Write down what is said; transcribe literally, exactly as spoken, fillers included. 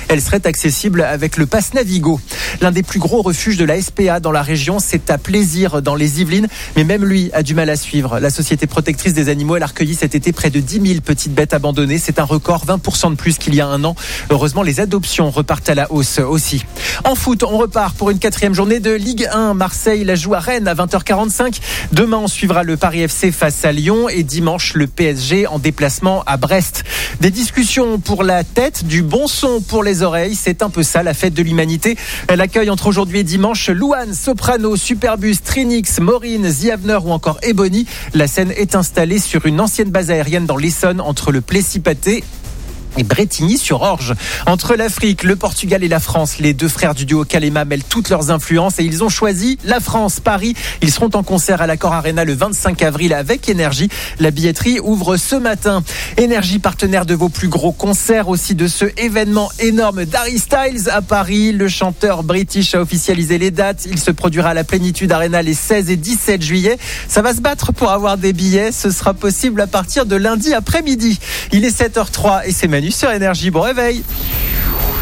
Elle serait accessible avec le pass Navigo. L'un des plus gros refuges de la S P A dans la région, c'est à Plaisir dans les Yvelines. Mais même lui a du mal à suivre. La Société protectrice des animaux, elle a recueilli cet été près de dix mille petites bêtes abandonnées. C'est un record, vingt pour cent de plus qu'il y a un an. Heureusement, les adoptions repartent à la hausse aussi. En foot, on repart pour une quatrième journée de Ligue un. Marseille la joue à Rennes à vingt heures quarante-cinq. Demain, on suivra le Paris F C face à Lyon et dimanche, le P S G en déplacement à Brest. Des discussions pour la tête, du bon son pour les oreilles. C'est un peu ça, la fête de l'humanité. Elle accueille entre aujourd'hui et dimanche Louane, Soprano, Superbus, Trinix, Maureen, The Avener ou encore Ebony. La scène est installée sur une ancienne base aérienne dans l'Essonne entre le Plessis-Pathé et Brétigny-sur-Orge. Entre l'Afrique, le Portugal et la France, les deux frères du duo Kalema mêlent toutes leurs influences et ils ont choisi la France, Paris. Ils seront en concert à l'Accor Arena le vingt-cinq avril avec Énergie. La billetterie ouvre ce matin. Énergie, partenaire de vos plus gros concerts, aussi de ce événement énorme d'Harry Styles à Paris. Le chanteur british a officialisé les dates. Il se produira à la Plénitude Arena les seize et dix-sept juillet. Ça va se battre pour avoir des billets. Ce sera possible à partir de lundi après-midi. Il est sept heures zéro trois et c'est Manu sur Énergie. Bon réveil.